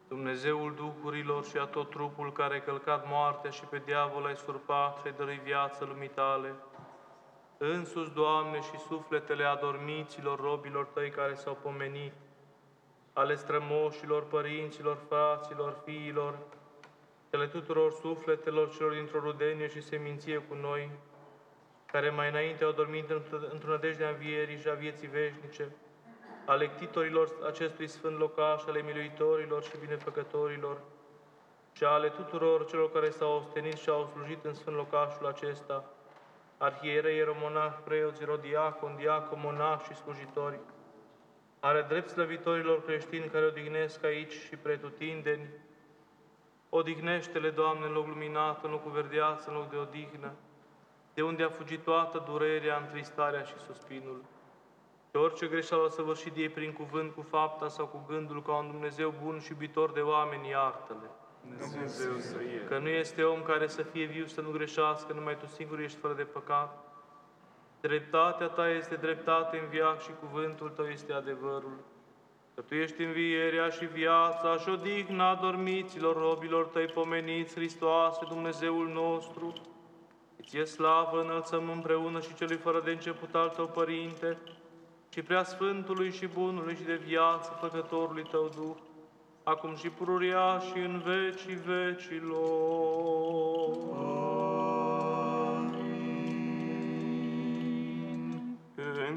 Dumnezeul Duhurilor și a tot trupul care a călcat moartea și pe diavol ai surpat și ai dăruit viață lumii Tale, însuși, Doamne, și sufletele adormiților robilor Tăi care s-au pomenit, ale strămoșilor, părinților, fraților, fiilor, ale tuturor sufletelor celor dintr-o rudenie și seminție cu noi, care mai înainte au dormit într-o nădejde a învierii și a vieții veșnice, ale ctitorilor acestui sfânt locaș, ale miluitorilor și binefăcătorilor, și ale tuturor celor care s-au ostenit și au slujit în sfânt locașul acesta, arhierei, ieromonah, preoți, rodiacon, diacon, monah și slujitori, ale drept slăvitorilor creștini care odihnesc aici și pretutindeni, odihnește-le, Doamne, în loc luminat, în loc cu verdeață, în loc de odihnă, de unde a fugit toată durerea, întristarea și suspinul. Pe orice greșeală săvârșit ei prin cuvânt, cu fapta sau cu gândul, ca un Dumnezeu bun și iubitor de oameni, iartă-le. Dumnezeu să ierte. Că nu este om care să fie viu și să nu greșească, numai Tu singur ești fără de păcat. Dreptatea Ta este dreptate în viață și cuvântul Tău este adevărul. Că Tu ești învierea și viața și odihna adormiților robilor Tăi pomeniți, Hristoase, Dumnezeul nostru. Ție slavă înălțăm împreună și celui fără de început al Tău, Părinte, și Preasfântului și Bunului și de viață Făcătorului Tău Duh, acum și pururia și în vecii vecilor.